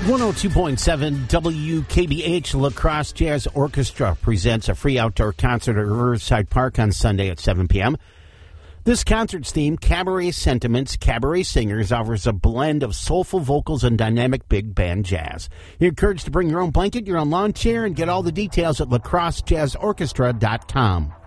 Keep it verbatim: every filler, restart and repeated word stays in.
one oh two point seven W K B H La Crosse Jazz Orchestra presents a free outdoor concert at Riverside Park on Sunday at seven p.m. This concert's theme, Cabaret Sentiments, Cabaret Singers, offers a blend of soulful vocals and dynamic big band jazz. You're encouraged to bring your own blanket, your own lawn chair, and get all the details at la crosse jazz orchestra dot com.